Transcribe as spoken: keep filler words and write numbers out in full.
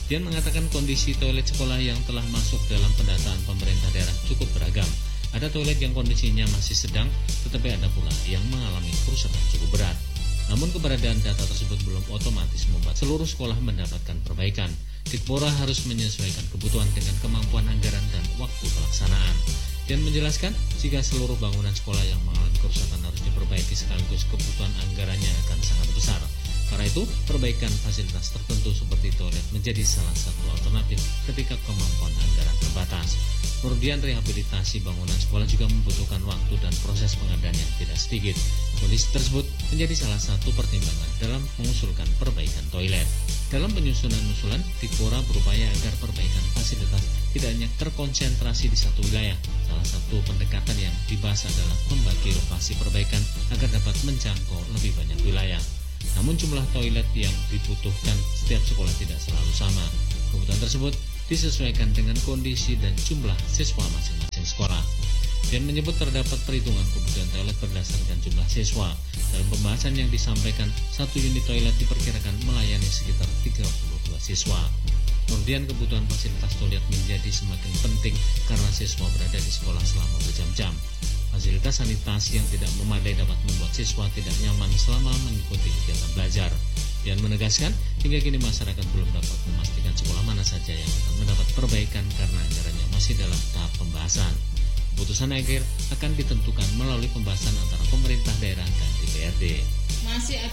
Dian mengatakan kondisi toilet sekolah yang telah masuk dalam pendataan pemerintah daerah cukup beragam. Ada toilet yang kondisinya masih sedang, tetapi ada pula yang mengalami kerusakan cukup berat. Namun keberadaan data tersebut belum otomatis membuat seluruh sekolah mendapatkan perbaikan. Dikpora harus menyesuaikan kebutuhan dengan kemampuan anggaran dan waktu pelaksanaan. Dan menjelaskan, jika seluruh bangunan sekolah yang mengalami kerusakan harus diperbaiki sekaligus kebutuhan anggarannya akan sangat besar. Karena itu, perbaikan fasilitas tertentu seperti toilet menjadi salah satu alternatif ketika kemampuan anggaran terbatas. Kemudian rehabilitasi bangunan sekolah juga membutuhkan waktu dan proses pengadaan yang tidak sedikit. Kondisi tersebut menjadi salah satu pertimbangan dalam mengusulkan perbaikan toilet. Dalam penyusunan usulan, Dikpora berupaya agar perbaikan fasilitas tidak hanya terkonsentrasi di satu wilayah. Salah satu pendekatan yang dibahas adalah membagi lokasi perbaikan agar dapat menjangkau lebih banyak wilayah. Namun jumlah toilet yang dibutuhkan setiap sekolah tidak selalu sama. Kebutuhan tersebut disesuaikan dengan kondisi dan jumlah siswa masing-masing sekolah. Dan menyebut terdapat perhitungan kebutuhan toilet berdasarkan jumlah siswa. Dalam pembahasan yang disampaikan, satu unit toilet diperkirakan melayani sekitar tiga puluh dua siswa. Kemudian kebutuhan fasilitas toilet menjadi semakin penting karena siswa berada di sekolah selama berjam-jam. Fasilitas sanitasi yang tidak memadai dapat membuat siswa tidak nyaman selama mengikuti kegiatan belajar. Dan menegaskan, hingga kini masyarakat belum dapat memastikan sekolah mana saja yang akan mendapat perbaikan karena anggarannya masih dalam tahap pembahasan. Keputusan akhir akan ditentukan melalui pembahasan antara pemerintah daerah dan D P R D. Masih